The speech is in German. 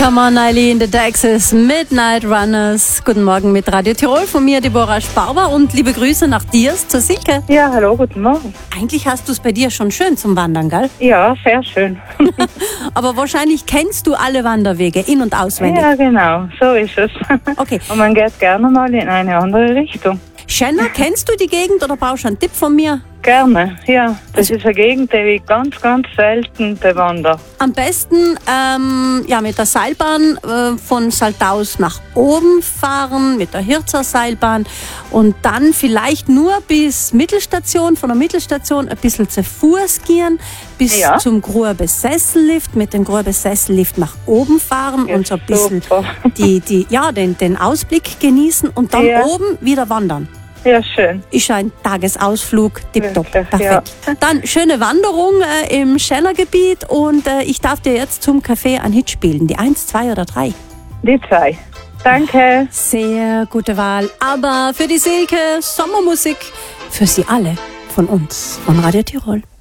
Come on, Eileen, the Dexys, Midnight Runners. Guten Morgen mit Radio Tirol. Von mir, Deborah Sparber, und liebe Grüße nach dir zur Silke. Ja, hallo, guten Morgen. Eigentlich hast du es bei dir schon schön zum Wandern, gell? Ja, sehr schön. Aber wahrscheinlich kennst du alle Wanderwege in- und auswendig. Ja, genau, so ist es. Okay. Und man geht gerne mal in eine andere Richtung. Schenna, kennst du die Gegend oder brauchst du einen Tipp von mir? Gerne, ja. Das ist eine Gegend, die ich ganz, ganz selten bewandere. Am besten mit der Seilbahn von Saltaus nach oben fahren, mit der Hirzer Seilbahn, und dann vielleicht nur bis Mittelstation, von der Mittelstation ein bisschen zu Fuß gehen, bis zum Gruebe-Sessellift, mit dem Gruebe-Sessellift nach oben fahren und so ein bisschen den Ausblick genießen und dann oben wieder wandern. Ja, schön. Ist ein Tagesausflug, tipptopp, Wirklich, perfekt. ja. Dann schöne Wanderung im Schenner-Gebiet, und ich darf dir jetzt zum Kaffee einen Hit spielen. Die 1, 2 oder 3? Die 2. Danke. Sehr gute Wahl. Aber für die Silke Sommermusik, für Sie alle von uns, von Radio Tirol.